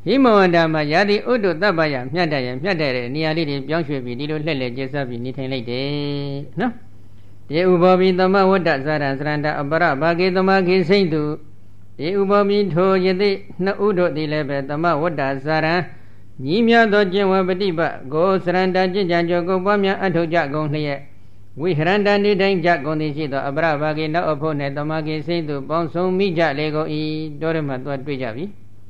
Himawandama Yadi Udu Tabaya Myadaya Myadaya Niali Byangshu Dilu Lele Jesabi Nitalite no De Ubobi Tama Wada Zara Zranda Abara Bagi Tamaki Saintu De Ubobi To Yedi Na Udo Dilebe Tama Wada Zara Nimya Dojewa Badiba Go Zranda Jijanjo Go Bamya Atoja Gonye We Hranda Nidang Jakoni Shito Abra Bagi Na Opone Tamaki Saintu Bonson Mija Lego E Dorema Twijavi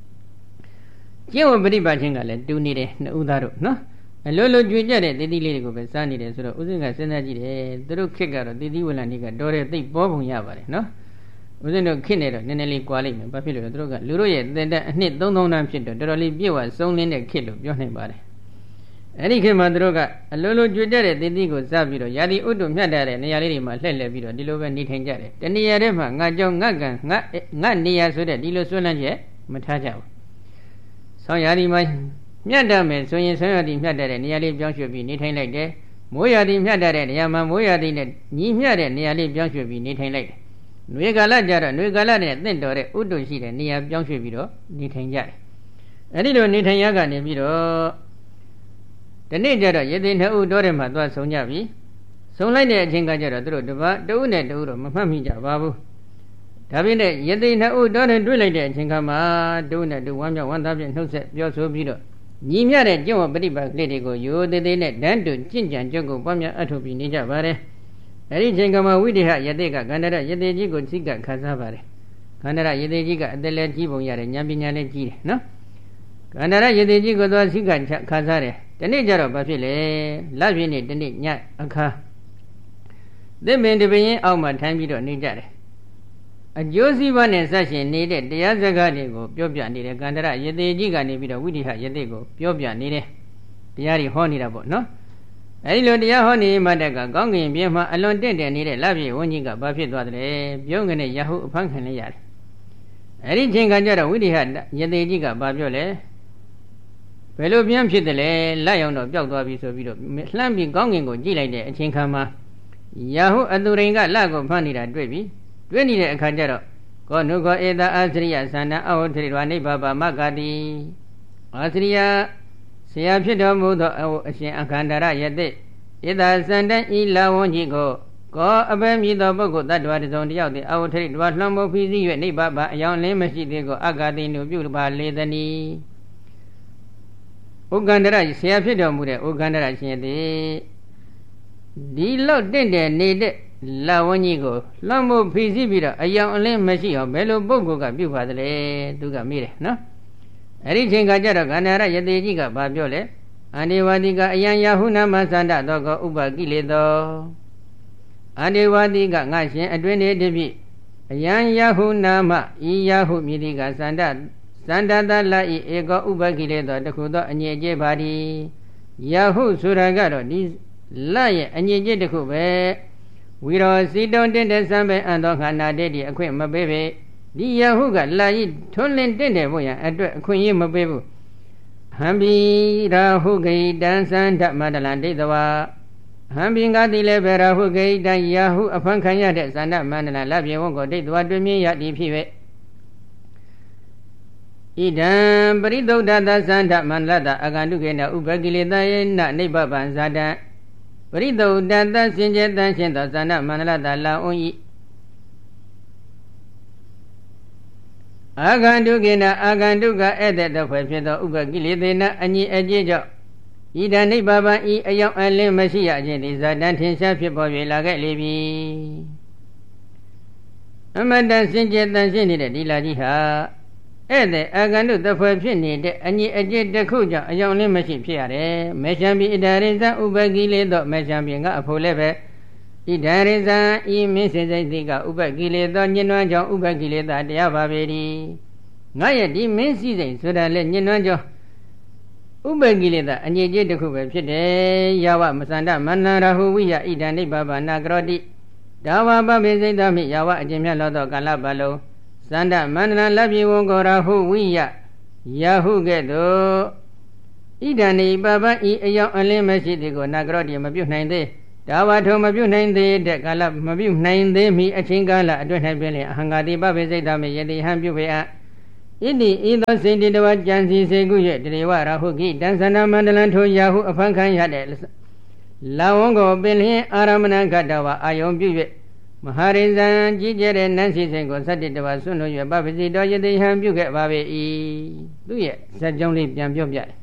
Jewa Badiba Jingale do need it no Udaro no Lolo Jujare Didi Ligo Besani so Uzinga Senaji Duru Kigaro Didi Wulanika Dore the Bobo Yavare no Uzino Kinero Neneli Quali Papilo Droga Luroye then knit don't know Namshito Doroli Bua sown in the kilo Yohanibare Erike Madroga Lolo Jujare Didi go Zabiro Yadi Udu Madare Niari Matele Vido Dilova Nitanjare Teniarema Najon Nagan Not Nia so that Dilo Solanje Mataja So Yadi my Myadame so in Sayadi Madare Niali Byangshu be knitting like that Moyadi Madare Yama Moyadi Ni Myade Niali Byangshu be knitting like Nugala Jara Nugala then Dore Udu Shida Nia Byangshu Vido knitting jar Adido knitting yaga Nibido The nature Yedin Udore Madwa Sonyavi So like the Jingajara Druba Dune Duro Mamija Babu Tabine Yedin Udore do like the Jingama Duna do 1,000 who said Yoso Vido Nimia Joe Badiba Lady go you the day then to Jinjan Jogo Bamia Atobi Nija Bare Eri Jingama Widiha Yadega Gandara Yadeji go Siga Kazavare Gandara Yadejiga Adela Jibo Yare Yambinale G no Gandara Yadeji go Siga Kazare The nature of Bafile Lavini the Nya Aka They made the being out my time you don't need that A Josie one and such needed the Yazagadigo, Piopia needed Gandara, Yadejiga Nibida Widiha Yadego, Piopia needed the Yari Honey about no? I know the Yahoni Madaga, Gongi, Biama, alone did and needed Lavi, Woniga, Buffy, Young and Yahoo Punkan Yard. Anything Gandara Widiha Yadejiga, Babiole Pelopian Pidele, Lion of Jogwabi so video, Slambi Gonging, Gilade, Chinkama Yahoo Aduringa, Lago Panida, Dwebi. တွင်းနေတဲ့အခါကျတော့ကောနုကောဧတာအာသရိယသန္တာအဝဋ္ဌိဝါနိဗ္ဗာမဂ္ဂတိအာသရိယဆရာဖြစ်တော်မူသောအရှင်အခန္ဓာရယတိဧတာသန္တံဤလာဝန်းကြီးကိုကောအပဲမြည်သောပုဂ္ဂိုလ်တ attva တစ်စုံတစ်ယောက်သည်အဝဋ္ဌိတွားလွှမ်းမိုးပြီးစီး၍နိဗ္ဗာန်အယောင်လင်းမရှိသေးကိုအဂ္ဂတိနုပြုပါလေသနီဥက္ကန္တရဆရာဖြစ်တော်မူတဲ့ဥက္ကန္တရရှင်သည်ဒီလောက်တင့်တယ်နေတဲ့လာဝန်းကြီးကိုလွှမ်းမိုးဖိစီးပြီးတော့အယောင်အလင်းမရှိအောင်ဘယ်လိုပုဂ္ဂိုလ်ကပြုပါသလဲသူကမေးတယ်နော်အဲ့ဒီချိန်ကကြတော့ကန္နာရယတိကြီးကဘာပြောလဲအန္တေဝတိကအယံယဟုနာမသန္တသောကောဥပကိလေသောအန္တေဝတိကငါရှင်အတွင်းနေတပြည့်အယံယဟုနာမဤယဟုမြည်တိကသန္တတလာဤဧကောဥပကိလေသောတခုသောအငြိအကျေးပါသည်ယဟုဆိုတာကတော့ဒီလရဲ့အငြိအကျေးတစ်ခုပဲဝီရောစီတုံတင့်တဲ့စံပဲအံသောခန္ဓာတည်းဒီအခွင့်မပေးပေဒီယဟုကလာဤထွန်းလင်းတင့်တယ်ဖို့ရန်အတွက်အခွင့်အရေးမပေးဘူးဟံဘီရာဟုဂိတံသန္ဓမန္တလံဒိဋ္ဌဝါဟံဘီငါတိလည်းပဲရာဟုဂိတံယဟုအဖန်ခံရတဲ့သန္ဓမန္တလံလပြေဝံကိုဒိဋ္ဌဝါတွင်မြင်ရသည်ဖြစ်၍ဣဒံပရိသုဒ္ဓသသန္ဓမန္တလတအကန္တုကေနဥပကိလေသာယေနနိဗ္ဗဗံဇာတံပရိသုဒ္ဓသစင်ကြတန်ရှင်သောသန္ဓမန္တလတလာဥဤအာဂန္တုကေနအာဂန္တုကဧည့်တဲ့တဖွယ်ဖြစ်သောဥပကိလေသေနအညီအကျေးကြောင့်ဣဒံနိဗ္ဗဗံဤအယောင်အလင်းမရှိရခြင်းသည်ဇာတံထင်ရှားဖြစ်ပေါ်၍လာခဲ့လေပြီအမတန်စင်ကြတန်ရှင်နေတဲ့ဒီလာကြီးဟာဧည့်တဲ့အာဂန္တုတဖွယ်ဖြစ်နေတဲ့အညီအကျေးတစ်ခုကြောင့်အယောင်လင်းမရှိဖြစ်ရတယ်မေရှံပိဣဒရိဇံဥပကိလေသောမေရှံပိကအဖို့လည်းပဲဣဒရိဇံဤမင်းစေစိတ်တိကဥပကိလေသောညှဉ်းနှွမ်းကြောင့်ဥပကိလေသာတရားပါပေ၏ငါရဲ့ဒီမင်းစည်းစိတ်ဆိုတာလည်းညှဉ်းနှွမ်းကြောင့်ဥပကိလေသာအငြိအကျေးတစ်ခုပဲဖြစ်တယ်ယဝမစန္ဒမန္နရဟုဝိယဣဒံနိဗ္ဗာနာကရောတိဒါဝပပိစိတ်သမိယဝအကျဉ်းမြတ်လောသောကာလပတ်လုံးသန္ဒမန္တနာလပြေဝံကောရာဟုဝိယယဟုကဲ့သို့ဣဒံနိဗ္ဗာန်ဤအယောင်အလင်းမရှိသည်ကိုနာကရောတိမပြုတ်နိုင်သေးဒါဝထုံမပြုတ်နိုင်သေးတဲ့ကာလမပြုတ်နိုင်သေးမီအချင်းကာလအတွင်း၌ပင်လေအဟံဃာတိပပိစိတ်သမိယတိဟံပြုပေအတိဤသောစိတ်တဝကြံစီစေကုရဲ့တရေဝရာဟုကိတန်သနာမန္တလံထိုရာဟုအဖန်ခံရတဲ့လာဝံကိုပင်လျင်အာရမဏကတဝအာယုံပြု၍မဟာရိဇံကြီးကျယ်တဲ့နန်းစီစဉ်ကိုသတ္တတဝဆွန့်လို့ရပပစီတော်ယတိဟံပြုခဲ့ပါပေ၏သူရဲ့ဇာတ်ကြောင်းလေးပြန်ပြောပြတယ်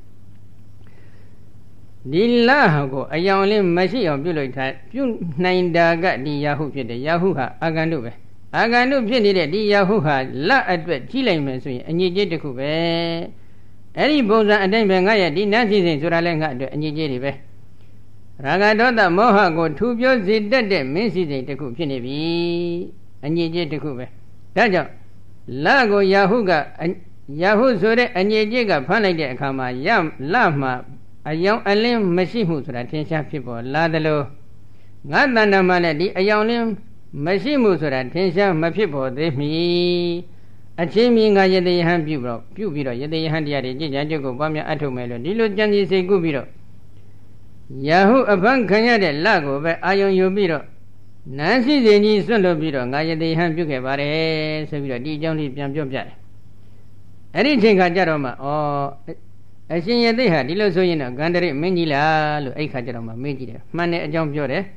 ဒီလာကိုအယောင်လေးမရှိအောင်ပြုလုပ်ထားပြုနိုင်တာကဒီယာဟုဖြစ်တယ်ယာဟုဟာအာဂန္တုပဲအာဂန္တုဖြစ်နေတဲ့ဒီယာဟုဟာလက်အတွက်ကြီးလိုက်မယ်ဆိုရင်အညစ်အကြေးတစ်ခုပဲအဲ့ဒီပုံစံအတိုင်းပဲငါရဲ့ဒီနတ်စီစဉ်ဆိုတာလည်းငါအတွက်အညစ်အကြေးတွေပဲရာဂဒေါသမောဟကိုထူပြောစေတတ်တဲ့မင်းစီစဉ်တစ်ခုဖြစ်နေပြီအညစ်အကြေးတစ်ခုပဲဒါကြောင့်လက်ကိုယာဟုဆိုတဲ့အညစ်အကြေးကဖမ်းလိုက်တဲ့အခါမှာလက်မှာအယောင်အလင်းမရှိမှုဆိုတာထင်ရှားဖြစ်ပေါ်လာတယ်လို့ငါတဏ္ဍာမှာလည်းဒီအယောင်လင်းမရှိမှုဆိုတာထင်ရှားမဖြစ်ပေါ်သေးမီအချင်းမြင်ငါယတိယဟန်ပြုပြီးတော့ယတိယဟန်တရားတွေကြည်ကြံကြုတ်ကိုပွားများအထုတ်မယ်လို့ဒီလိုကြံစည်စိတ်ကူးပြီးတော့ယာဟုအဖန်ခံရတဲ့လက်ကိုပဲအာယုံယူပြီးတော့နန်းစီစဉ်ကြီးစွန့်လွတ်ပြီးတော့ငါယတိယဟန်ပြုခဲ့ပါတယ်ဆိုပြီးတော့ဒီအကြောင်းလေးပြန်ပြောပြတယ်အဲ့ဒီအချိန်ခါကျတော့မှအရှင်ယသိဟာဒီလိုဆိုရင်တော့ဂန္ဓရိမင်းကြီးလားလို့အဲ့ခါကျတော့မှမေးကြည့်တယ်မှန်တဲ့အကြောင်းပြောတယ်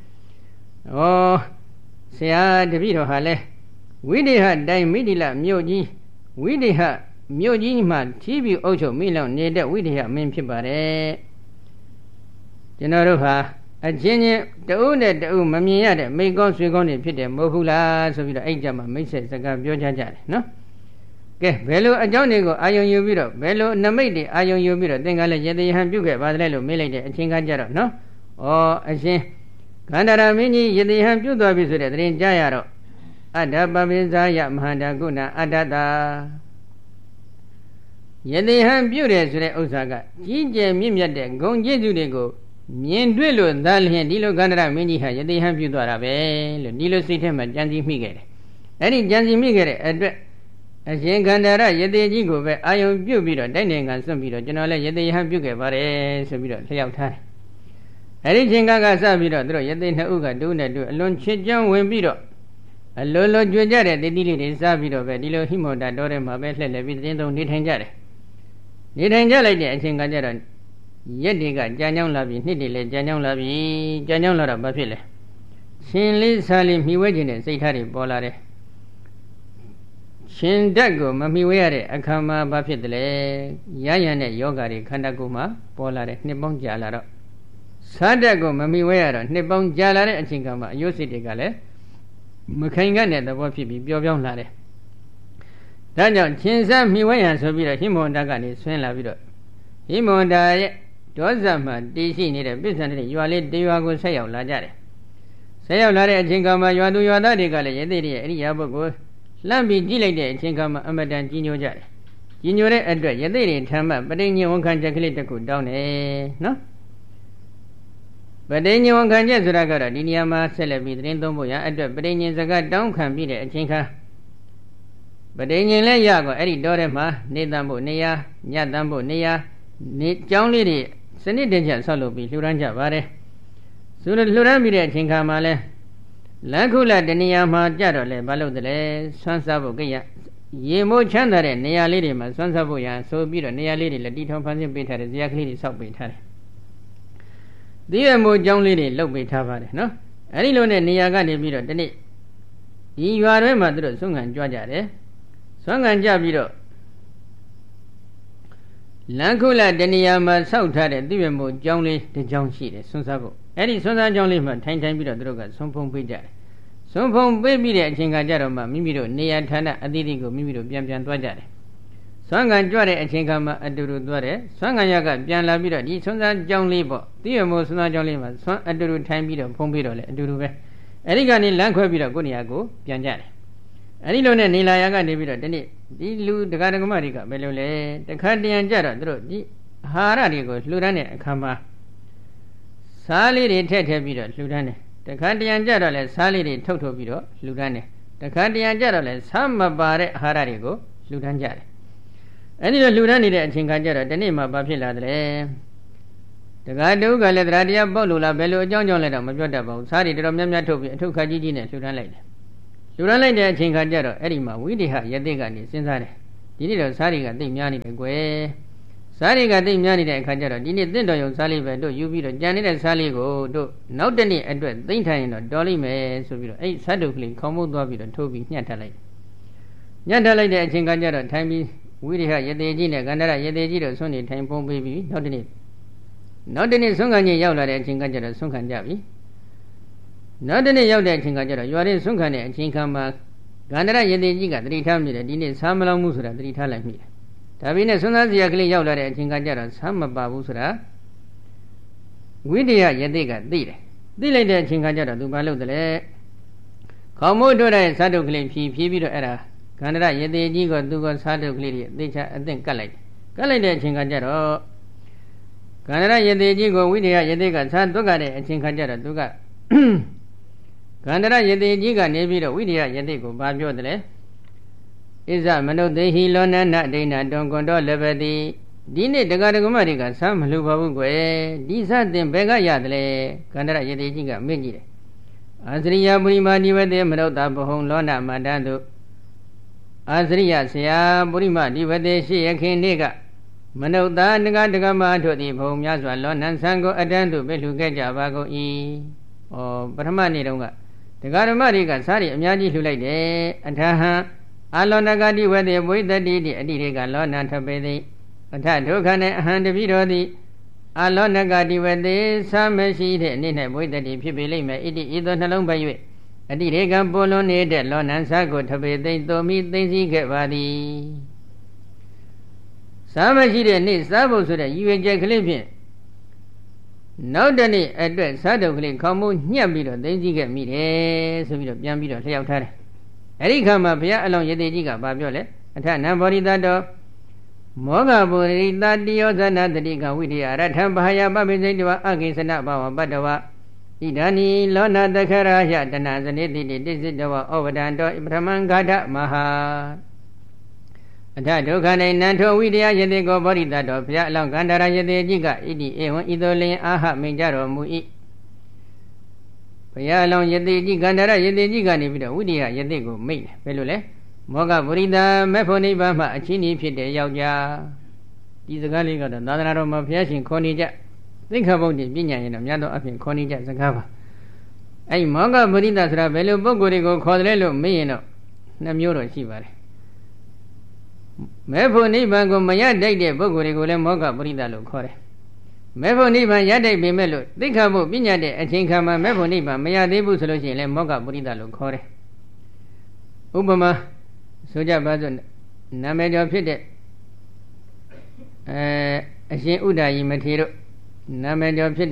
ဆရာတပည့်တော်ဟာလဲဝိဒေဟတိုင်းမိတိလမြို့ကြီးဝိဒေဟမြို့ကြီးမှာထီးပြီးအုပ်ချုပ်မိလောက်နေတဲ့ဝိဒေဟမင်းဖြစ်ပါတယ်ကျွန်တော်တို့ဟာအချင်းချင်းတဦးနဲ့တဦးမမြင်ရတဲ့မိကောင်းဆွေကောင်းတွေဖြစ်တယ်မဟုတ်ဘူးလားဆိုပြီးတော့အဲ့ကြမှာမိတ်ဆက်စကားပြောကြတယ်နော်ကဲဘယ်လိုအကြောင်းတွေကိုအာယုံယူပြီးတော့ဘယ်လိုနမိတ်တွေအာယုံယူပြီးတော့သင်္ကလည်းယတိယဟန်ပြုခဲ့ပါတယ်လို့မေးလိုက်တဲ့အချင်းကကြတော့နော်အရှင်ကန္တရာမင်းကြီးယတိယဟန်ပြုသွားပြီဆိုတဲ့သတင်းကြားရတော့အတ္တပပိဇာယမဟာန္တာကုဏအတ္တတာယတိယဟန်ပြုတယ်ဆိုတဲ့ဥစ္စာကကြီးကျယ်မြင့်မြတ်တဲ့ဂုဏ်ကျေးဇူးတွေကိုမြင်တွေ့လို့သာလျှင်ဒီလိုကန္တရာမင်းကြီးဟာယတိယဟန်ပြုသွားတာပဲလို့ဒီလိုစိတ်ထဲမှာကြံစည်မိခဲ့တယ်အဲ့ဒီကြံစည်မိခဲ့တဲ့အတွက်အရှင်ကန္တရယတိကြီးကိုပဲအာယုံပြုတ်ပြီးတော့တိုက်နိုင်ငံစွန့်ပြီးတော့ကျွန်တော်လည်းယတိယဟန်ပြုတ်ခဲ့ပါတယ်ဆိုပြီးတော့လျှောက်ထားတယ်။အဲဒီချိန်ကစပြီးတော့သူတို့ယတိနှစ်ဦးကတူးနဲ့တူအလွန်ချစ်ကြောင်းဝင်ပြီးတော့အလိုလိုကြွကြတဲ့တတိလေးတွေစားပြီးတော့ပဲဒီလိုဟိမောတာတော်ထဲမှာပဲလှည့်လည်ပြီးတင်းသုံးနေထိုင်ကြတယ်။နေထိုင်ကြလိုက်တဲ့အချိန်ကကျတော့ရက်တွေကကြာညောင်းလာပြီးနှစ်တွေလည်းကြာညောင်းလာပြီးကြာညောင်းလာတော့ဘာဖြစ်လဲ။ရှင်လေးစားလေးမြှဝဲခြင်းနဲ့စိတ်ထားတွေပေါ်လာတယ်ရှင်ဓာတ်ကိုမမီဝဲရတဲ့အခါမှာဘာဖြစ်တယ်လဲရရတဲ့ယောဂါတွေခန္ဓာကိုယ်မှာပေါ်လာတဲ့နှစ်ပေါင်းကြာလာတော့စားဓာတ်ကိုမမီဝဲရတော့နှစ်ပေါင်းကြာလာတဲ့အချိန်ကမှအယုတ်စိတ်တွေကလည်းမခိုင်ခန့်တဲ့သဘောဖြစ်ပြီးပျော်ပြောင်းလာတယ်ဒါကြောင့်ရှင်စားမီဝဲရဆိုပြီးတော့ဟိမဝန္တာကနေဆွင်းလာပြီးတော့ဟိမဝန္တာရဲ့ဒေါသမှတည်ရှိနေတဲ့ပြစ္ဆန္တိရွာလေးတရွာကိုဆက်ရောက်လာကြတယ်ဆက်ရောက်လာတဲ့အချိန်ကမှရွာသူရွာသားတွေကလည်းယသိရဲ့အရိယာပုဂ္ဂိုလ်လမ်းပြီးကြည့်လိုက်တဲ့အချိန်ကမှအမတန်ကြီးညိုကြတယ်ကြီးညိုတဲ့အတွက်ယသိတွေထမ်းမှပဋိညင်ဝန်ခံချက်ကလေးတစ်ခုတောင်းတယ်နော်ပဋိညင်ဝန်ခံချက်ဆိုတာကတော့ဒီနေရာမှာဆက်လက်ပြီးသတင်းသုံးဖို့ရအတွက်ပဋိညင်စကားတောင်းခံပြီးတဲ့အချိန်ခါပဋိညင်လည်းရကောအဲ့ဒီတော့ထဲမှာနေတန်ဖို့နေရာညတန်ဖို့နေရာနေကျောင်းလေးတွေစနစ်တကျဆောက်လုပ်ပြီးလှူဒန်းကြပါတယ်ဆိုတော့လှူဒန်းပြီးတဲ့အချိန်ခါမှာလဲလက္ခုလတနေရာမှာကြတော့လဲဘာလို့တလဲဆွမ်းစားဖို့ကိရရေမိုးချမ်းသာတဲ့နေရာလေးတွေမှာဆွမ်းစားဖို့ရဆိုပြီးတော့နေရာလေးတွေလည်းတီထောင်ဖန်ဆင်းပေးထားတယ်ဇရာကလေးတွေဆောက်ပေးထားတယ်ဒီရမိုးကျောင်းလေးတွေလုပ်ပေးထားပါတယ်နော်အဲဒီလိုနဲ့နေရာကနေပြီးတော့ဒီနေ့ဒီရွာထဲမှာသူတို့ဆွမ်းခံကြွကြတယ်ဆွမ်းခံကြပြီးတော့လက္ခုလတနေရာမှာဆောက်ထားတဲ့ဒီရမိုးကျောင်းလေးတစ်ကျောင်းရှိတယ်ဆွမ်းစားဖို့အဲ့ဒီဆွမ်းစားကျောင်းလေးမှာထိုင်ပြီးတော့သူတို့ကဆွမ်းဖုံးပေးကြတယ်ဆွမ်းဖုံးပေးပြီးတဲ့အချိန်ကကြတော့မှမိမိတို့နေရာဌာနအသီးသီးကိုမိမိတို့ပြန်သွားကြတယ်ဆွမ်းခံကြွတဲ့အချိန်ကမှအတူတူသွားတယ်ဆွမ်းခံရကပြန်လာပြီးတော့ဒီဆွမ်းစားကျောင်းလေးပေါ့တိရမိုးဆွမ်းစားကျောင်းလေးမှာဆွမ်းအတူတူထိုင်ပြီးတော့ဖုံးပေးတော့လေအတူတူပဲအဲ့ဒီကနေလမ်းခွဲပြီးတော့ကိုယ့်နေရာကိုပြန်ကြတယ်အဲ့ဒီလိုနဲ့နေလာရကနေပြီးတော့ဒီနေ့ဒီလူဒကာဒကမတွေကဘယ်လိုလဲတခါတရံကြတော့သူတို့ဒီအာဟာရတွေကိုလှူဒန်းတဲ့အခါမှာစားလေးတွေထည့်ပြီးတော့လှူဒန်းတယ်တခါတရံကြတော့လဲစားလေးတွေထုတ်ပြီးတော့လှူဒန်းတယ်တခါတရံကြတော့လဲစားမပါတဲ့အာဟာရတွေကိုလှူဒန်းကြတယ်အဲဒီလိုလှူဒန်းနေတဲ့အချိန်ခါကျတော့ဒီနေ့မှဘာဖြစ်လာသလဲတခါတူကလည်းတရားတရားပေါက်လို့လားဘယ်လိုအကြောင်းကြောင့်လဲတော့မပြောတတ်ပါဘူးစားတွေတော်တော်များများထုတ်ပြီးအထုခါကြီးနဲ့လှူဒန်းလိုက်တယ်လှူဒန်းလိုက်တဲ့အချိန်ခါကျတော့အဲ့ဒီမှာဝိဒေဟယတိကနေစဉ်းစားတယ်ဒီနေ့တော့စားတွေကသိများနေတယ်ကွယ်စားတွေကသိများနေတဲ့အခါကျတော့ဒီနေ့တင့်တော်ရုံစားလေးပဲတို့ယူပြီးတော့ကြံနေတဲ့စားလေးကိုတို့နောက်တစ်နေ့အတွက်သိမ့်ထိုင်ရင်တော့တော်လိမ့်မယ်ဆိုပြီးတော့အဲ့စားတုတ်ကလေးခေါင်းမုတ်သွားပြီးတော့ထိုးပြီးညှက်ထားလိုက်တဲ့အချိန်ကကျတော့ထိုင်ပြီးဝိရိယရသေးကြီးနဲ့ကန္တရရသေးကြီးတို့ဆွနေထိုင်ပုံပေးပြီးနောက်တစ်နေ့ဆွမ်းခံခြင်းရောက်လာတဲ့အချိန်ကကျတော့ဆွမ်းခံကြပြီနောက်တစ်နေ့ရောက်တဲ့အချိန်ကကျတော့ရွာရင်းဆွမ်းခံတဲ့အချိန်ခါမှာကန္တရရသေးကြီးကတတိထားမိတယ်ဒီနေ့စားမလောင်မှုဆိုတာတတိထားလိုက်မိတယ်ဒါပေမဲ့ဆွမ်းသားစရာကလေးရောက်လာတဲ့အချိန်ကကျတော့ဆမ်းမပါဘူးဆိုတာဝိတ္တယယတိကသိတယ်သိလိုက်တဲ့အချိန်ကကျတော့သူဘာလုပ်တယ်လဲခေါင်းမိုးတို့တဲ့စားတုပ်ကလေးဖြီးပြီးတော့အဲ့ဒါကန္တရယတိကြီးကသူကစားတုပ်ကလေးတွေအသိချအသင့်ကတ်လိုက်တဲ့အချိန်ကကျတော့ကန္တရယတိကြီးကိုဝိတ္တယယတိကစားသွက်ကတဲ့အချိန်ကကျတော့သူကကန္တရယတိကြီးကနေပြီးတော့ဝိတ္တယယတိကိုဘာပြောတယ်လဲဣဇမနုသေဟိလောနနဒိဏတွန်ကွန်တော်လဘတိဒီနေ့တရားဓမ္မတွေကဆမ်းမလို့ပါဘူးကွယ်ဒီစတင်ဘယ်ကရတယ်လဲကန္တရယတိကြီးကမင်းကြည့်တယ်အာစရိယပုရိမာနိဝတေမနုဿဘဟုံလောနမတံတုအာစရိယဆရာပုရိမာနိဝတေရှိယခင်နေ့ကမနုဿနဂတကမတို့သည်ဘုံများစွာလောနံဆံကိုအတန်းတို့ပြလှူခဲ့ကြပါကုန်၏ပထမနေ့တုန်းကတရားဓမ္မတွေကစားရအများကြီးလှူလိုက်တယ်အထဟံအလောနဂတိဝတေဝိတတိတိအတိရေကလောနထပေတိအထဒုက္ခနဲ့အဟံတပိတော်သည်အလောနဂတိဝတေသာမရှိတဲ့အနေနဲ့ဝိတတိဖြစ်ပေလိမ့်မယ်ဣတိဤသို့နှလုံးပိုက်၍အတိရေကပေါ်လွန်နေတဲ့လောနံစာကိုထပေသိသို့မိသိသိခဲ့ပါသည်သာမရှိတဲ့နေ့စားဖို့ဆိုတဲ့ရည်ရွယ်ချက်ကလေးဖြင့်နောက်တနေ့အတွက်စားတုပ်ကလေးခေါင်းမိုးညှက်ပြီးတော့သိသိခဲ့မိတယ်ဆိုပြီးတော့ပြန်ပြီးတော့လျှောက်ထားတယ်အဲ့ဒီခါမှာဘုရားအလောင်းယတိကြီးကဘာပြောလဲအထနံဘောရိတတောမောဂဗုရိတတိယောဇနတတိကဝိတ္တယရထံဘာယပပိစိတဝအကိစ္စနဘဝပတ္တဝဣဒာနိလောနတခရယတနာဇနိတိတိတိစိတဝဩဝဒံတောပထမံဂါထမဟာအထဒုက္ခနေနံထောဝိတ္တယယတိကောဘောရိတတောဘုရားအလောင်းကန္တရာယတိကြီးကဣတိဧဝံဤသို့လင်အာဟမိန်ကြတော်မူ၏ဘုရားအလောင်းယတိကြီးကန္တရယတိကြီးကနေပြီးတော့ဝိတ္တယယတိကိုမိတ်တယ်ဘယ်လိုလဲမောဂဗုရိတမေဖို့နိဗ္ဗာန်မှာအချင်းကြီးဖြစ်တဲ့ယောက်ျားဒီစကားလေးကတော့သာသနာတော်မှာဘုရားရှင်ခေါ်နေကြသိက္ခာပုဒ်ပညာရင်တော့များသောအဖြစ်ခေါ်နေကြစကားပါအဲ့မောဂဗုရိတဆိုတာဘယ်လိုပုဂ္ဂိုလ်တွေကိုခေါ်တယ်လို့မေးရင်တော့နှစ်မျိုးတော့ရှိပါတယ်မေဖို့နိဗ္ဗာန်ကိုမရတတ်တဲ့ပုဂ္ဂိုလ်တွေကိုလည်းမောဂဗုရိတလို့ခေါ်တယ်မေဖို့နိဗ္ဗာန်ရတတ်ပေမဲ့လို့သိက္ခာပုဒ်ပညာတဲ့အချိန်ခါမှာမေဖို့နိဗ္ဗာန်မရသေးဘူးဆိုလို့ရှိရင်လည်းမောဂဗုရိတလို့ခေါ်တယ်ဥပမာဆိုကြပါစို့နာမည်ကျော်ဖြစ်တဲ့အရှင်ဥဒ္ဒါယိမထေရတို့နာမည်ကျော်ဖြစ်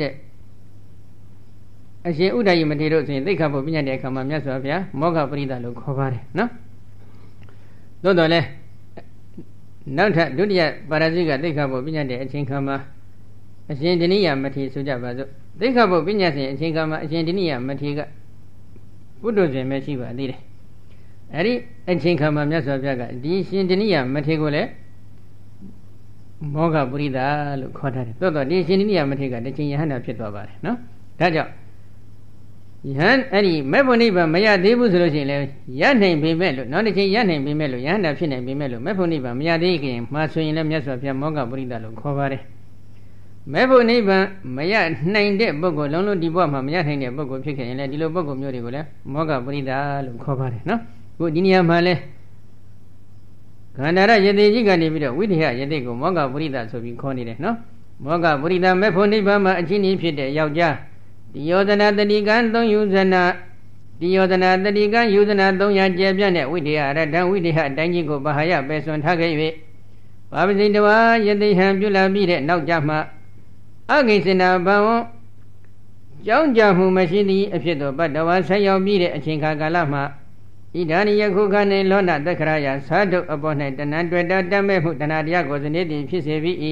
တဲ့အရှင်ဥဒ္ဒါယိမထေရတို့ဆိုရင်သိက္ခာပုဒ်ပညာတဲ့အခါမှာမြတ်စွာဘုရားမောဂပရိသလို့ခေါ်ပါတယ်နော်သို့တော်လည်းနောက်ထပ်ဒုတိယပါရဇိကသိက္ခာပုဒ်ပညာတဲ့အချိန်ခါမှာအရှင်ဒိနိယမထေရဆိုကြပါစို့သိက္ခာပုဒ်ပညာစဉ်အချိန်ခါမှာအရှင်ဒိနိယမထေရကပုတ္တဇဉ်ပဲရှိပါသေးတယ်အဲ့ဒီအချိန်ခါမှာမြတ်စွာဘုရားကဒီရှင်ဒိနိယမထေရကိုလည်းမောဂပရိသလို့ခေါ်ထားတယ်သို့တော့ဒီရှင်ဒိနိယမထေရကတစ်ချိန်ယဟန္တာဖြစ်သွားပါတယ်နော်ဒါကြောင့်ယဟန်အဲ့ဒီမေဖို့နိဗ္ဗာန်မရသေးဘူးဆိုလို့ရှိရင်လည်းရနိုင်ပေမဲ့လို့နောက်တစ်ချိန်ရနိုင်ပေမဲ့လို့ယဟန္တာဖြစ်နိုင်ပေမဲ့လို့မေဖို့နိဗ္ဗာန်မရသေးခင်မှာဆိုရင်လည်းမြတ်စွာဘုရားမောဂပရိသလို့ခေါ်ပါတယ်မေဖို့နိဗ္ဗာန်မရနိုင်တဲ့ပုဂ္ဂိုလ်လုံးလုံးဒီဘဝမှာမရနိုင်တဲ့ပုဂ္ဂိုလ်ဖြစ်ခဲ့ရင်လည်းဒီလိုပုဂ္ဂိုလ်မျိုးတွေကိုလည်းမောဂပရိသလို့ခေါ်ပါတယ်နော်ခုဒီနေရာမှာလဲခန္ဓာရယတိကြီးကနေပြီးတော့ဝိတ္တယယတိကိုမောဂပရိသဆိုပြီးခေါ်နေတယ်နော်မောဂပရိသမေဖို့နိဗ္ဗာန်မှာအချင်းကြီးဖြစ်တဲ့ယောက်ျားတိယောဇနာတတိကံ3ယူဇနာတိယောဇနာတတိကံယူဇနာ300ကျယ်ပြန့်တဲ့ဝိတ္တယရတံဝိတ္တယအတိုင်းကြီးကိုဘာဟာယပယ်စွန်ထားခဲ့၍ဘာပစိတဝါယတိဟံပြုလာပြီးတဲ့နောက်ကြမှာအဂိစနာဘဝကြောင်းကြမှုမရှိသည့်အဖြစ်သောပတ္တဝါဆက်ရောက်ပြီးတဲ့အချိန်ခါကာလမှာဣဒာနိယခုခနေလောနတက္ခရယသာတုအပေါ်၌တဏ္ဍတွေ့တာတတ်မဲ့မှုတဏှာတရားကိုစနေတည်ဖြစ်စေပြီ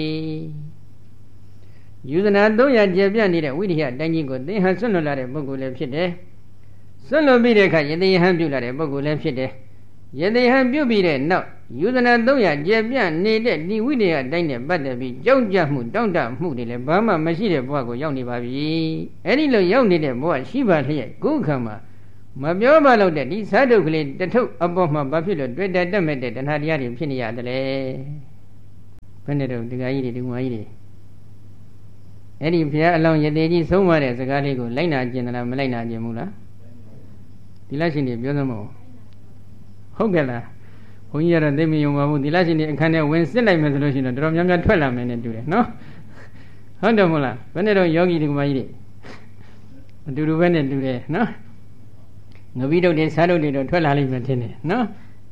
ယူဇနာ300ကျယ်ပြန့်နေတဲ့ဝိတ္တယတိုင်းကြီးကိုသင်ဟဆွလွတ်လာတဲ့ပုဂ္ဂိုလ်လည်းဖြစ်တယ်ဆွလွတ်ပြီးတဲ့အခါယတိဟံပြုလာတဲ့ပုဂ္ဂိုလ်လည်းဖြစ်တယ်ယတိဟံပြုပြီးတဲ့နောက်ယူဇနာ300ကျယ်ပြန့်နေတဲ့ဒီဝိတ္တယတိုင်းနဲ့ပတ်သက်ပြီးကြောက်ကြမှုတောင့်တမှုတွေလည်းဘာမှမရှိတဲ့ဘဝကိုရောက်နေပါပြီအဲ့ဒီလိုရောက်နေတဲ့ဘဝရှိပါလျက်ကိုယ်ခံမှာမပြောပါလို့တဲ့ဒီဇာတုကလေးတထုပ်အပေါ်မှာဘာဖြစ်လို့တွေ့တဲ့တက်မဲ့တဲ့တဏှာတရားတွေဖြစ်နေရတယ်လေဘယ်နဲ့တော့ဒီကကြီးတွေဒီမကြီးတွေအဲ့ဒီဘုရားအလောင်းရသေးကြီးဆုံးမတဲ့စကားလေးကိုလိုက်နာကျင်သလားမလိုက်နာကျင်ဘူးလားဒီလရှင်တွေပြောစမ်းမဟုတ်ကဲ့လားဘုန်းကြီးကတော့သိမယုံပါဘူးဒီလရှင်တွေအခန်းထဲဝင်စစ်လိုက်မယ်ဆိုလို့ရှိရင်တော့တော်တော်များများထွက်လာမယ်နဲ့တူတယ်နော်ဟုတ်တယ်မဟုတ်လားဘယ်နဲ့တော့ယောဂီဒီကမကြီးတွေအတူတူပဲနဲ့တူတယ်နော်ငပိတုတ်တွေစားတုတ်တွေတော့ထွက်လာလိမ့်မယ်ထင်တယ်နော်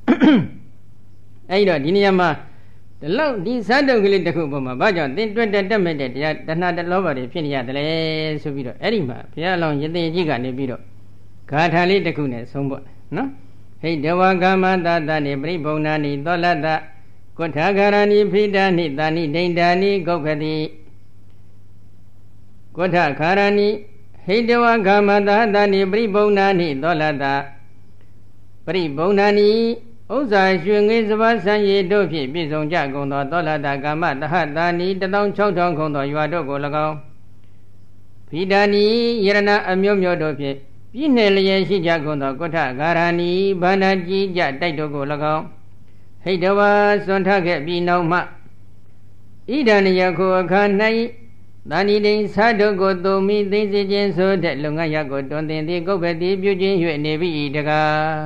အဲ့တော့ဒီနေရာမှာဒီလောက်ဒီစားတုတ်ကလေးတစ်ခုပေါ်မှာဘာကြောင့်သင်တွေ့တက်မဲ့တဲ့တရားတဏှာတလောဘတွေဖြစ်နေရတယ်လေဆိုပြီးတော့အဲ့ဒီမှာဘုရားအလောင်းရသေးကြီးကနေပြီးတော့ဂါထာလေးတစ်ခုနဲ့ဆုံးပေါ့နော်ဟိတဝကမတတနိပရိဘုံနာနိသောလတကုဋ္ဌဂရဏိဖိတာနိတာနိဒိဋ္ဌာနိဂုက္ခတိကုဋ္ဌဂရဏိဟိတဝကမတတနိပရိဘုံနာနိသောလတပရိဘုံနာနိဥစ္စာရွှေငွေစပါးစံရည်တို့ဖြင့်ပြည့်စုံကြကုန်သောသောလတကာမတဟတာနိ16000ခုသောရွာတို့ကို၎င်းဖိတာနိယရဏအမျိုးမျိုးတို့ဖြင့်ပြည့်နှင့်လျက်ရှိကြကုန်သောကုဋ္ဌဂါရဏီဗန္ဒကြီးကြတိုက်တို့ကို၎င်းဟိတဝါစွန့်ထခဲ့ပြီးနောက်မှဣဒံယခုအခါ၌သာနိတိသာတို့ကိုတုံမိသိစေခြင်းဆိုတဲ့လုံငန်းရကိုတွင်တင်သည်ကုပ္ပတိပြုခြင်း၍နေပြီတကား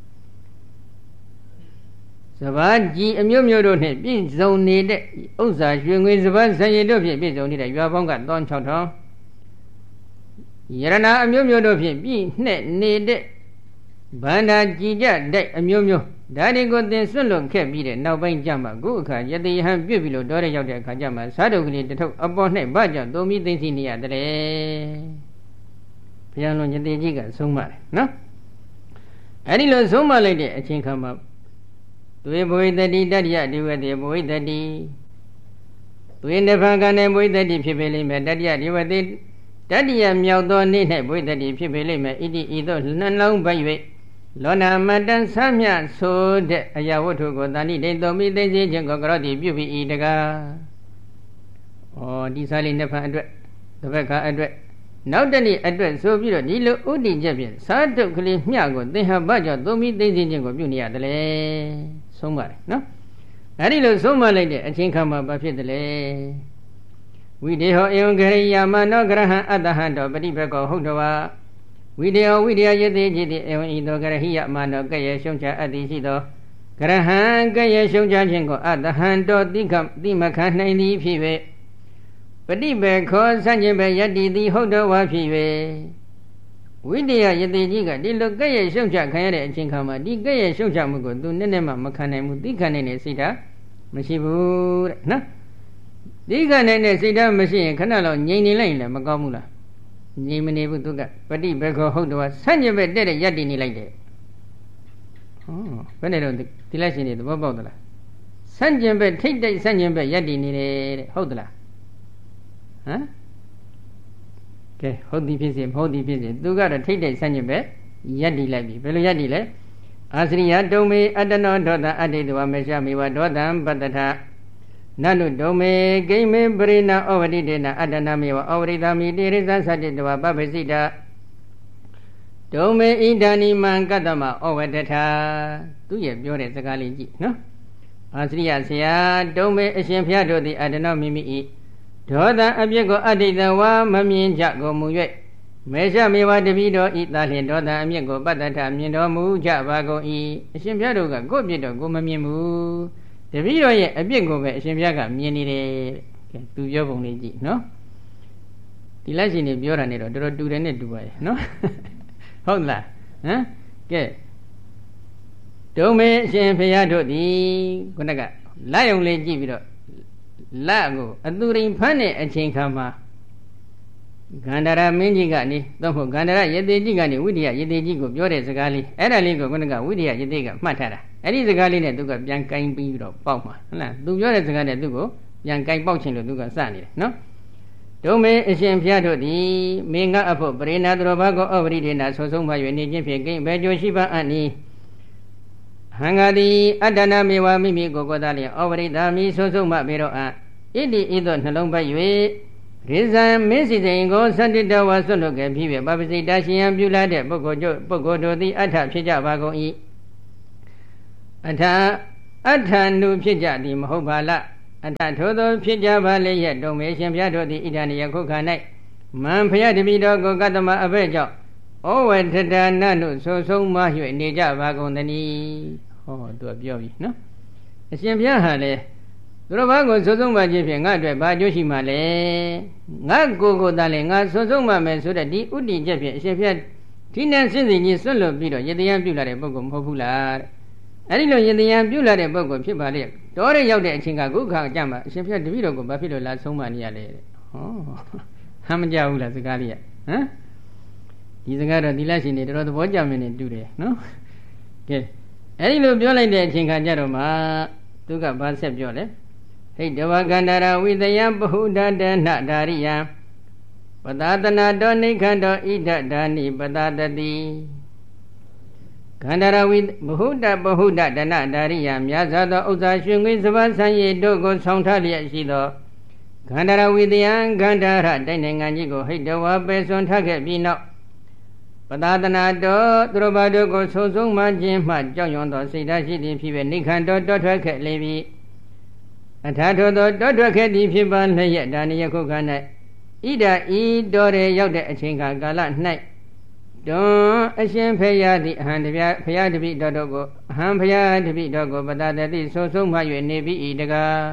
စဘာကြီးအမျိုးမျိုးတို့နှင့်ပြည့်စုံနေတဲ့ဥစ္စာရွှေငွေစဘာဇယတို့ဖြင့်ပြည့်စုံနေတဲ့ရွာပေါင်းက16000ယရဏအမျိုးမျိုးတို့ဖြင့်ပြည့်နှက်နေတဲ့ဗန္ဒာကြည်ကြတဲ့အမျိုးမျိုးဒါတွေကိုသင်ဆွတ်လွန်ခဲ့ပြီးတဲ့နောက်ပိုင်းကျမှခုအခါယတိယဟံပြုတ်ပြီးလို့တော်ရရောက်တဲ့အခါကျမှသာတုကလေးတထုပ်အပေါ်၌ဘာကြောင့်သုံးပြီးသိသိနေရတယ်ဘုရားလုံးယတိကြီးကဆုံးမတယ်နော်အဲ့ဒီလိုဆုံးမလိုက်တဲ့အချိန်ခါမှာသွေဘဝိတ္တိတတ္တိယဒီဝတိဘဝိတ္တိသွေနိဗ္ဗာန်ကနဲ့ဘဝိတ္တိဖြစ်ပေလိမ့်မယ်တတ္တိယဒီဝတိတတ္တိယမြောက်သောနေ့၌ဘဝိတ္တိဖြစ်ပေလိမ့်မယ်ဣတိဤသို့နှလုံးပိုက်၍လောနာမတန်ဆမ်းမြဆိုတဲ့အရာဝတ္ထုကိုတာဏိဒိဋ္ဌောမိသိစေခြင်းကိုကရောတိပြုပြီးဤတကားဩဒီစားလေးနှစ်ဖန်အတွက်တစ်ဘက်ကအတွက်နောက်တနေ့အတွက်ဆိုပြီးတော့ဒီလိုဥတည်ချက်ဖြင့်စားတုတ်ကလေးမျှကိုသင်ဟာဘာကြောင့်သုံးပြီးသိစေခြင်းကိုပြုနေရတယ်လေဆုံးပါတယ်နော်အဲဒီလိုဆုံးမလိုက်တဲ့အချင်းခါမှာဘာဖြစ်တယ်လဲဝိဒေဟောဧဝံဂရိယာမနောဂရဟံအတ္တဟံတောပฏิဘကောဟုတ်တော်ဝါဝိဒေဟောဝိဒေယယတိจิตဧဝံဤသောဂရဟိယမနောကဲ့ရဲ့ရှုံချအတ္တိရှိသောဂရဟံကဲ့ရဲ့ရှုံချခြင်းကိုအတ္တဟံတောတိမခံနိုင်သည်ဖြစ်၍ပฏิဘေခောဆန့်ကျင်ဘယတ္တိသည်ဟုတ်တော်ဝါဖြစ်၍ဝိဒေယယတိကြီးကဒီလိုကဲ့ရဲ့ရှုံချခံရတဲ့အချိန်ခါမှာဒီကဲ့ရဲ့ရှုံချမှုကိုသူနည်းနည်းမှမခံနိုင်ဘူးသိခံနိုင်တဲ့စိတ်ဓာတ်မရှိဘူးတဲ့နော်ဒီကနေ့နဲ့စိတ်ဓာတ်မရှိရင်ခဏလောက်ငြိမ်နေလိုက်ရင်လည်းမကောင်းဘူးလားငြိမ်မနေဘူးသူကပฏิဘေခောဟုတ်တော်ဆန့်ကျင်ဘက်တဲ့ယတ္တိနေလိုက်တယ်ဟောဘယ်နဲ့တော့ဒီလိုက်ရှင်တွေသဘောပေါက်သလားဆန့်ကျင်ဘက်ထိတ်တိုက်ဆန့်ကျင်ဘက်ယတ္တိနေတယ်တဲ့ဟုတ်သလားဟမ်ကဲဟုတ်သည်ဖြစ်စေမဟုတ်သည်ဖြစ်စေသူကတော့ထိတ်တိုက်ဆန့်ကျင်ဘက်ယတ္တိလိုက်ပြီဘယ်လိုယတ္တိလဲအာစရိယတုံမေအတ္တနောဒေါသအဋ္ဌိတဝမေရှမေဝဒေါသံပတ္တထနနုဒုံမေဂိမေပရိနာဩဝတိတေနအတ္တနာမေဝဩဝရိတာမိတိရိသသတ္တိတဝပပ္ပစိတာဒုံမေဣဒာနိမံကတ္တမဩဝတ္တထာသူရဲ့ပြောတဲ့စကားလေးကြည့်နော်အာစရိယဆရာဒုံမေအရှင်ဘုရားတို့သည်အတ္တနောမိမိ၏ဒေါသအပြစ်ကိုအဋ္ဌိတဝါမမြင်ကြကုန်မူ၍မေရှမေဝတပိတော်ဤသာလျှင်ဒေါသအမြစ်ကိုပတ္တထမြင်တော်မူကြပါကုန်၏အရှင်ဘုရားတို့ကကိုယ့်အပြစ်တော့ကိုမမြင်ဘူးတပိတော်ရဲ့အပြစ်ကိုပဲအရှင်ဘုရားကမြင်နေတယ်ကဲသူပြောပုံလေးကြည့်နော်ဒီလက်ရှင်တွေပြောတာနဲ့တော့တော်တော်တူတယ်နဲ့တူပါရဲ့နော်ဟုတ်လားဟမ်ကဲဒုံမေအရှင်ဘုရားတို့သည်ခုနကလက်ယုံလေးကြည့်ပြီးတော့လက်ကိုအသူရိန်ဖမ်းတဲ့အချိန်ခါမှာဂန္ဓာရမင်းကြီးကနေသို့မဟုတ်ဂန္ဓာရယတိကြီးကနေဝိတ္တယယတိကြီးကိုပြောတဲ့စကားလေးအဲ့ဒါလေးကိုခုနကဝိတ္တယယတိကမှတ်ထားတာအဲ့ဒီစကားလေးနဲ့သူကပြန်ကင်ပြီးတော့ပေါက်မှာဟုတ်လားသူပြောတဲ့စကားနဲ့သူ့ကိုပြန်ကင်ပေါက်ခြင်းလို့သူကစနေတယ်နော်ဒုံမေအရှင်ဘုရားတို့သည်မင်းကအဖို့ပရိနာတရောဘကောဩဝရိဒေနာဆိုဆုံးမှ၍နေခြင်းဖြင့်ကိဘယ်ကြိုရှိပါအပ်နီဟံဃာတိအတ္တနာမေဝမိမိကိုယ်ကိုယ်သားလျင်ဩဝရိတာမိဆိုဆုံးမှပေတော့ဣတိဤသို့နှလုံးပိုက်၍ရေဇံမင်းစီစဉ်ကိုသတ္တတဝါဆွတ်လွတ်ခဲ့ပြီးပြီပပစိတရှင်ယံပြုလာတဲ့ပုဂ္ဂိုလ်တို့သည်အထဖြစ်ကြပါကုန်၏အထနုဖြစ်ကြသည်မဟုတ်ပါလားအထထိုသောဖြစ်ကြပါလေရဲ့တုံမေရှင်ဘုရားတို့သည်ဣဒံယခုခါ၌မံဖျားတပိတော်ကိုကတ္တမအဘဲ့ကြောင့်ဩဝထတာနနုဆိုဆုံးမ၍နေကြပါကုန်သနည်းဟောသူကပြောပြီနော်အရှင်ဘုရားဟာလေသူတော်ဘာကိုဆိုဆုံးမခြင်းဖြင့်ငါအတွက်ဘာအကျိုးရှိမှလဲငါကိုသာလေငါဆိုဆုံးမမယ်ဆိုတဲ့ဒီဥတည်ချက်ဖြင့်အရှင်ဘုရားဒီနဲ့စဉ်စဉ်ကြီးဆွတ်လွတ်ပြီးတော့ယတယံပြုလာတဲ့ပုဂ္ဂိုလ်မဟုတ်ဘူးလားတဲ့အဲဒီလိုယတယံပြုလာတဲ့ပုဂ္ဂိုလ်ဖြစ်ပါလေတော်ရရောက်တဲ့အချိန်ကခုခါကြမှာအရှင်ဘုရားတပည့်တော်ကိုဘာဖြစ်လို့လာဆုံးမနေရလဲတဲ့ဟောဟမ်းမကြဘူးလားစကားလေးကဟမ်ဒီစကားတော့သီလရှင်တွေတော်တော်သဘောကျမင်းနေတူတယ်နော်ကဲအဲဒီလိုပြောလိုက်တဲ့အချိန်ခါကျတော့မှသူကဘာဆက်ပြောလဲဟိတဝကန္တရာဝိတယံပဟုဒတနာဓာရိယံပတသနာတောနိခန္တောဣဒဒါနိပတတတိခန္ဓာရဝိဘဟုဒဒနာဓာရိယံမြတ်စွာသောဥစ္စာရွှေငွေစပါးဆံရည်တို့ကိုဆောင်ထားလျက်ရှိသောခန္ဓာရဝိတယံခန္ဓာရတိုင်းနိုင်ငံကြီးကိုဟိတဝါပဲစွန်ထားခဲ့ပြီးနောက်ပတသနာတောသူတို့ဘာတို့ကိုဆုံဆုံးမှခြင်းမှကြောက်ရွံ့သောစိတ်ဓာတ်ရှိသည်ဖြစ်ပေနိခန္တောတောထွက်ခဲ့လေပြီအထာထောသောတောထွက်ခဲ့သည်ဖြစ်ပါလျက်ဒါနိယခုခ၌ဣဒဤတော်ရရောက်တဲ့အချိန်ကာလ၌တွန်အရှင်ဖရာသည်အဟံတပြဖရာတပိတော်တို့ကိုအဟံဖရာတပိတော်ကိုပတတတိဆုံဆုံးမှ၍နေပြီဤတကား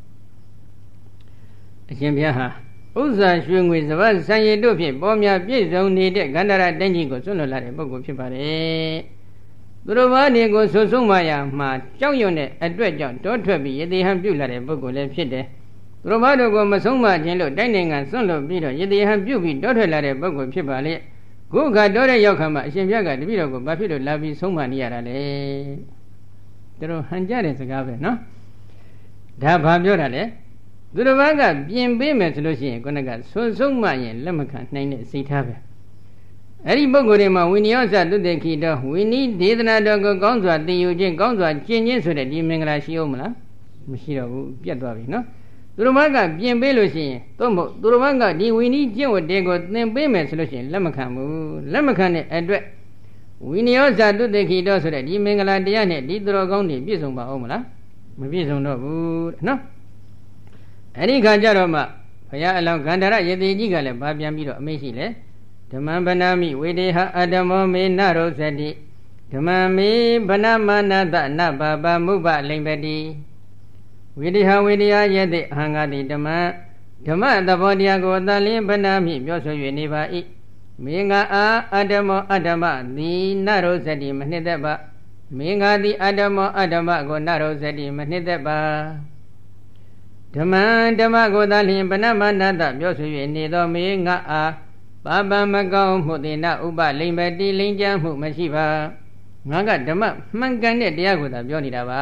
အရှင်ဘုရားဟာဥစ္စာရွှေငွေစပါးဆံရည်တို့ဖြင့်ပေါ်များပြည့်စုံနေတဲ့ကန္တရတိုင်းကြီးကိုဆွလွတ်လာတဲ့ပုဂ္ဂိုလ်ဖြစ်ပါတယ်သူတို့ဘာနေကိုဆုံဆုံးမှရမှာကြောက်ရွံ့တဲ့အတွက်ကြောင့်တောထွက်ပြီးယတိဟံပြုလာတဲ့ပုဂ္ဂိုလ်လည်းဖြစ်တယ်သူတို့ဘာတို့ကိုမဆုံးမခြင်းလို့တိုင်းနိုင်ငံဆွလွတ်ပြီးတော့ယတိဟံပြုပြီးတောထွက်လာတဲ့ပုဂ္ဂိုလ်ဖြစ်ပါလေခုခါတော့တဲ့ရောက်ခါမှာအရှင်ဘုရားကတပည့်တော်ကိုဘာဖြစ်လို့လာပြီးဆုံးမနေရတာလဲတို့ဟန်ကြတဲ့စကားပဲနော်ဒါဘာပြောတာလဲသူတစ်ပါးကပြင်ပေးမယ်ဆိုလို့ရှိရင်ခုနကဆုံးမရင်လက်မခံနိုင်တဲ့စိတ်ထားပဲအဲ့ဒီပုဂ္ဂိုလ်တွေမှာဝိနည်းယောဇတုတေခိတောဝိနည်းဒေသနာတော်ကိုကောင်းစွာသင်ယူခြင်းကောင်းစွာကျင့်ခြင်းဆိုတဲ့ဒီမင်္ဂလာရှိအောင်မလားမရှိတော့ဘူးပြတ်သွားပြီနော်သူတော်ဘာကပြင်ပေးလို့ရှိရင်သို့မဟုတ်သူတော်ဘာကဒီဝိနည်းကျင့်ဝတ်တွေကိုသင်ပေးမယ်ဆိုလို့ရှိရင်လက်မခံဘူးလက်မခံတဲ့အတွက်ဝိနည်းယောဇတုတေခိတောဆိုတဲ့ဒီမင်္ဂလာတရားနဲ့ဒီသူတော်ကောင်းတွေပြည့်စုံပါအောင်မလားမပြည့်စုံတော့ဘူးနော်အဲ့ဒီခါကျတော့မှဘုရားအလောင်းဂန္ဓာရယတိကြီးကလည်းဗာပြန်ပြီးတော့အမိန့်ရှိလေဓမ္မဗနာမိဝေဒေဟအတ္တမောမေနရောသတိဓမ္မမေဗနမနာတနဘဘမုပလိမ္ပတိဝေဒေဟဝေဒေဟယတိအဟံငါတိဓမ္မသဘောတရားကိုအတလင်းဗနာမိပြောဆို၍နေပါ၏မေငါအားအတ္တမောအတ္တမသည်နရောသတိမနှစ်သက်ပါမေငါသည်အတ္တမောအတ္တမကိုနရောသတိမနှစ်သက်ပါဓမ္မကိုသာလျှင်ပဏမနာတပြောဆို၍နေသောမေငါအားပါပမကောင်းမှုသေနဥပလိမ္ပတိလိမ့်ကြမှုမရှိပါငါကဓမ္မမှန်ကန်တဲ့တရားကိုသာပြောနေတာပါ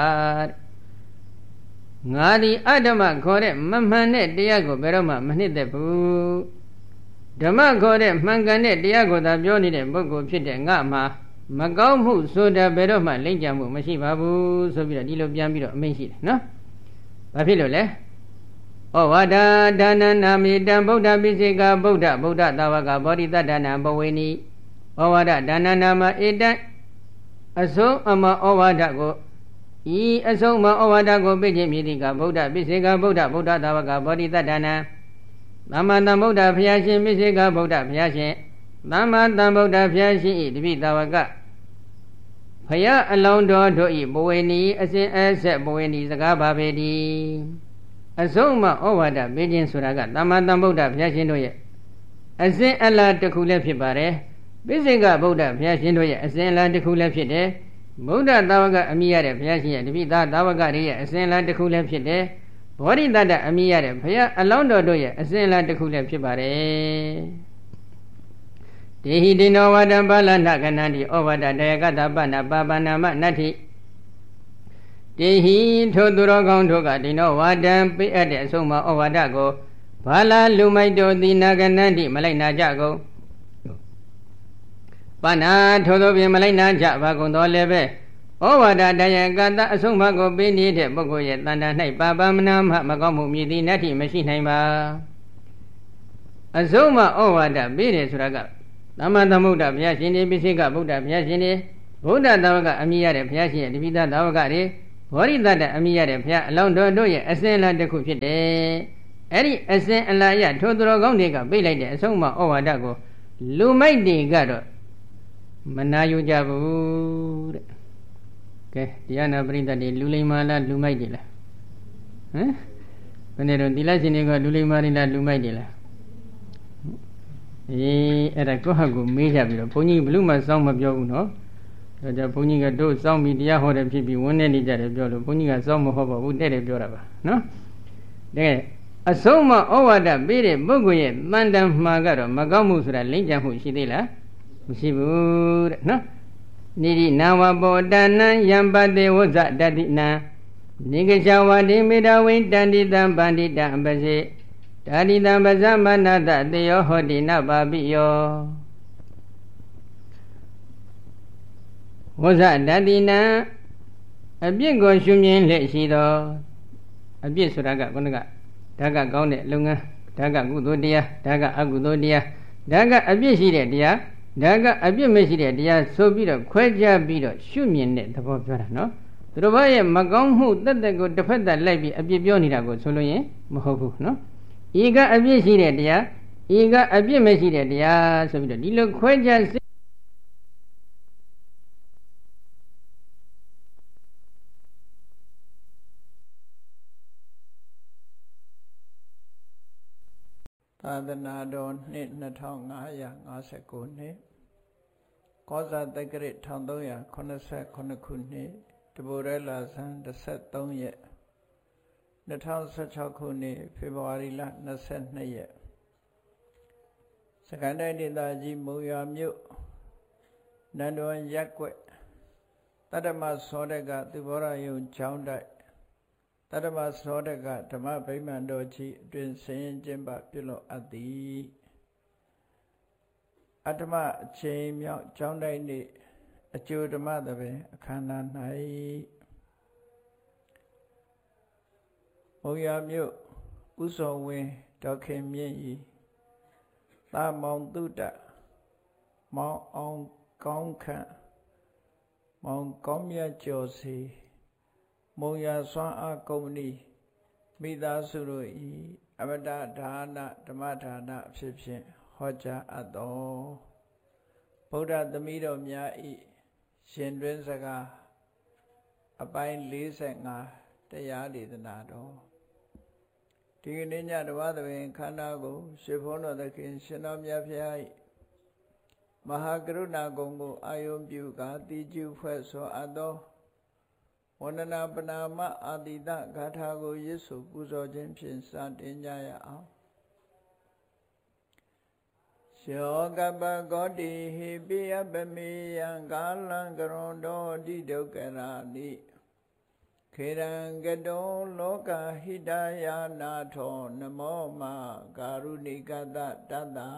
ငါသည်အတ္တမခေါ်တဲ့မမှန်တဲ့တရားကိုဘယ်တော့မှမနှစ်သက်ဘူးဓမ္မခေါ်တဲ့မှန်ကန်တဲ့တရားကိုသာပြောနေတဲ့ပုဂ္ဂိုလ်ဖြစ်တဲ့ငါမှာမကောင်းမှုဆိုတာဘယ်တော့မှလိမ့်ကြမှုမရှိပါဘူးဆိုပြီးတော့ဒီလိုပြန်ပြီးတော့အမိန့်ရှိတယ်နော်ဘာဖြစ်လို့လဲဩဝါဒဒါနနာမိတံဗုဒ္ဓပိစိကဗုဒ္ဓသာဝကဗောဓိတတနာဘဝေနိဩဝါဒဒါနနာမဧတံအဆုံးအမဩဝါဒကိုဤအဆုံးမဩဝါဒကိုပြည့်ခြင်းမြည်သည်ကဗုဒ္ဓပိစိကဗုဒ္ဓသာဝကဗောဓိတတနာသမ္မာသမ္ဗုဒ္ဓဘုရားရှင်ပိစိကဗုဒ္ဓဘုရားရှင်သမ္မာသမ္ဗုဒ္ဓဘုရားရှင်ဤတပိသာဝကဘုရားအလောင်းတော်တို့ဤဘဝေနိအစဉ်အဆက်ဘဝေနိစကားပါပေသည်အဆုံးအမဩဝါဒပေးခြင်းဆိုတာကသမ္မာသမ္ဗုဒ္ဓဘုရားရှင်တို့ရဲ့အစဉ်အလာတစ်ခုလည်းဖြစ်ပါတယ်ပိစိကဗုဒ္ဓဘုရားရှင်တို့ရဲ့အစဉ်အလာတစ်ခုလည်းဖြစ်တယ်ဗုဒ္ဓသာဝကအမိရတဲ့ဘုရားရှင်ရဲ့တပိသာဝကတွေရဲ့အစဉ်အလာတစ်ခုလည်းဖြစ်တယ်ဘောဓိတတအမိရတဲ့ဘုရားအလောင်းတော်တို့ရဲ့အစဉ်အလာတစ်ခုလည်းဖြစ်ပါတယ်ဒေဟိတိနောဝါဒံပါဠနကနန္တိဩဝါဒတယကတပနာပါပနာမနတ္ထိတေဟိထိုသူတော်ကောင်းတို့ကဒီနောဝါဒံပေးအပ်တဲ့အဆုံးမဩဝါဒကိုဘာလာလူမိုက်တို့သီနာကနန္တိမလိုက်နာကြကုန်ပနာထိုသောဖြင့်မလိုက်နာကြပါကုန်တော်လည်းပဲဩဝါဒတယကတအဆုံးမကိုပေးနေတဲ့ပုဂ္ဂိုလ်ရဲ့တဏ္ဍာ၌ပါပမနာမကောင်းမှုမြည်သည်နတ္ထိမရှိနိုင်ပါအဆုံးမဩဝါဒပေးတယ်ဆိုတာကသမ္မာသမုဒ္ဒဘုရားရှင်တွေပိစိကဗုဒ္ဓဘုရားရှင်တွေဗုဒ္ဓသာဝကအမိရတဲ့ဘုရားရှင်ရဲ့တပိသသာဝကတွေဘောရိတတအမိရတဲ့ဘုရားအလောင်းတော်တို့ရဲ့အစဉ်အလာတစ်ခုဖြစ်တယ်အဲ့ဒီအစဉ်အလာရထိုသူတော်ကောင်းတွေကပြိလိုက်တဲ့အဆုံးမဩဝါဒကိုလူမိုက်တွေကတော့မနာယူကြဘူးတဲ့ကဲတရားနာပရိသတ်တွေလူလိမ္မာလားလူမိုက်တွေလားဟမ်ဘယ်နဲ့တော့သီလရှင်တွေကလူလိမ္မာတွေလားလူမိုက်တွေလားအဲ့ဒါကိုယ့်ဟာကိုမေးကြပြီးတော့ဘုန်းကြီးဘလို့မှစောင်းမပြောဘူးနော်ဒါကြောင့်ဘုန်းကြီးကတို့စောင်းပြီးတရားဟောတယ်ဖြစ်ပြီးဝန်းနေနေကြတယ်ပြောလို့ဘုန်းကြီးကစောင်းမဟုတ်ပါဘူးတဲ့တယ်ပြောတာပါနော်တဲ့အဆုံးမဩဝါဒပေးတဲ့ပုဂ္ဂိုလ်ရဲ့တန်တန်မှာကတော့မကောင်းမှုဆိုတာလိမ့်ကြမှုရှိသေးလားမရှိဘူးတဲ့နော်နိရိနာဝဘောတနံယံပတေဝဇ္ဇတတိနံနိဂချဝတိမေတဝိတန္တိတံဗန္တိတံပစေဒါတိတံပဇမနတတေယောဟောတိနပါပိယောဝဇ္ဇတတိနံအပြစ်ကိုရှုမြင်လက်ရှိသောအပြစ်ဆိုတာကခုနကဒါကကောင်းတဲ့လုပ်ငန်းဒါကကုသိုလ်တရားဒါကအကုသိုလ်တရားဒါကအပြစ်ရှိတဲ့တရားဒါကအပြစ်မရှိတဲ့တရားဆိုပြီးတော့ခွဲခြားပြီးတော့ရှုမြင်တဲ့သဘောပြောတာနော်သူတို့ဘာရဲ့မကောင်းမှုတက်တက်ကိုတစ်ဖက်သက်လိုက်ပြီးအပြစ်ပြောနေတာကိုဆိုလို့ရင်မဟုတ်ဘူးနော်ဤကအပြစ်ရှိတဲ့တရားဤကအပြစ်မရှိတဲ့တရားဆိုပြီးတော့ဒီလိုခွဲခြားသာသနာတော်နှစ်2559နှစ်ကောဇာတက္ကရာ1389ခုနှစ်တပိုရဲလာဇန်13ရက်2016ခုနှစ်ဖေဖော်ဝါရီလ22ရက်စကိုင်းတိုင်းဒေသကြီးမုံရွာမြို့နန္ဒဝန်ရပ်ကွက်တတ္တမသောတကသူဘောရယုံကျောင်းတိုက်တတ္တမသောတကဓမ္မဗိမာန်တော်ကြီးအတွင်ဆင်းကျင်းပပြုလုပ်အပ်သည်အတ္တမအချိန်မြောက်ကျောင်းတိုက်နေ့အကျိုးဓမ္မသဘင်အခမ်းအနား၌မုံရွာမြို့ဥစောဝင်းဒေါက်ခင်မြင့်ဤသာမောင်တုဒ္ဒမောင်အောင်ကောင်းခန့်မောင်ကောင်းမြတ်ကျော်စီမုံရွာစွမ်းအားကုမ္ပဏီမိသားစုတို့ဤအမတဒါနဓမ္မဒါနအဖြစ်ဖြင့်ဟောကြားအပ်သောဗုဒ္ဓသမီးတော်များဤရှင်တွင်စကားအပိုင်း45တရားဒေသနာတော်ဒီကနေ့ညတဝသဘင်ခန္ဓာကိုရှေဘုန်းတော်သခင်ရှင်တော်မြတ်ဖျားဤမဟာကရုဏာကုံကိုအာယုံပြုကာတိကျုဖွဲ့ဆိုအပ်သောဝန္ဒနာပနာမအာတိတဂါထာကိုရစ်ဆိုပူဇော်ခြင်းဖြင့်စတင်ကြရအောင်ယောကပကောတိဟိပိယပမေယံကာလံကရွန်တောတိဒုက္ခရာနိခေရံကတောလောကဟိတယာနာထောနမောမကာရုဏိကတတတ္တ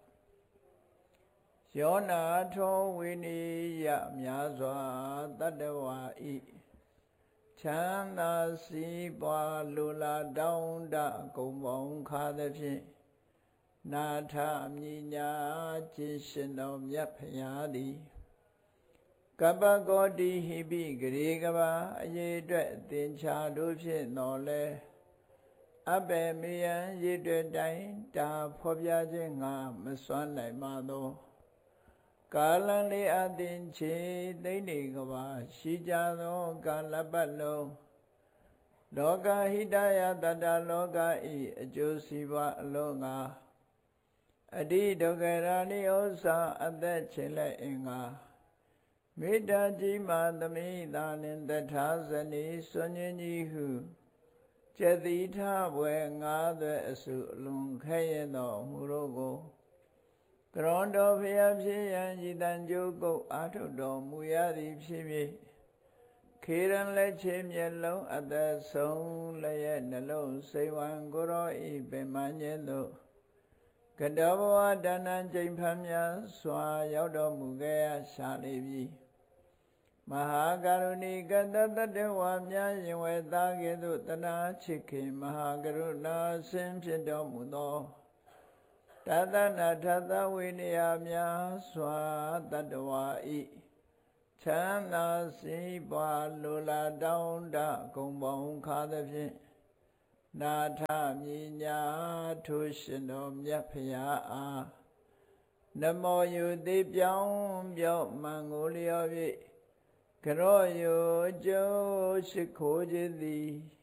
ယောနာထောဝိနိယများစွာတတ္တဝါဤချမ်းသာစီးပွားလူလာတောင်းတကုံပေါင်းခါသဖြင့်နာထမြညာခြင်းရှင်တော်မြတ်ဖရာသည်ကပ္ပကောတိဟိပိဂရေကဘာအရေးအတွက်အသင်္ချာတို့ဖြင့်တော်လဲအဘေမေယံရေတွေ့တိုင်းတာဖော်ပြခြင်းငါမစွမ်းနိုင်ပါသောကာလံလေးအသင်ချေသိမ့်နေကဘာရှိကြသောကာလပတ်လုံးလောကဟိတယတတ္တလောကဤအကျိုးစီးပွားအလုံးငါအတိဒုက္ခရာနိဩဇာအသက်ချေလက်အင်္ဂါမေတ္တာကြီးမာသမိသာနှင့်တထာဇနီစွန်ញင်းကြီးဟုကျက်တိထဘွယ်ငါးသွဲအစုအလွန်ခဲရင်သောမူတို့ကိုကရွန်တော်ဖျားဖြစ်ရန်ဤတန်ကြိုးကုတ်အာထုတော်မူရသည်ဖြစ်ဖြစ်ခေရန်လက်ချေမျက်လုံးအသက်ဆုံးလည်းရဲ့နှလုံးစိတ်ဝံကိုရောဤပင်မညင်းသို့ကတောဘဝဒါနံကျိန်ဖန်များစွာရောက်တော်မူခဲ့ရရှာလေပြီမဟာကရုဏီကတတတ္တဝါများရင်ဝဲသားကဲ့သို့တနာချစ်ခင်မဟာကရုဏာဆင်းဖြစ်တော်မူသောတသနာထသဝိနည်းများစွာတတ္တဝါဤချမ်းသာစီးပွားလိုလားတောင်းတဂုဏ်ပေါင်းခါသဖြင့်နာထမြညာထိုရှင်တော်မြတ်ဖရာအားနမောယုတိပြောင်းပြော့မှန်ကိုလျော်၍ကရောယုကျိုးရှိခိုးခြင်းသည်